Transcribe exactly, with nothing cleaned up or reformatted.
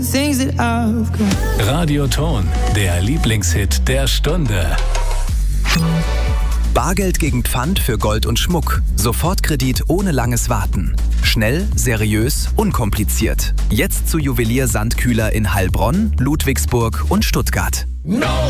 Radioton, der Lieblingshit der Stunde. Bargeld gegen Pfand für Gold und Schmuck. Sofortkredit ohne langes Warten. Schnell, seriös, unkompliziert. Jetzt zu Juwelier Sandkühler in Heilbronn, Ludwigsburg und Stuttgart. No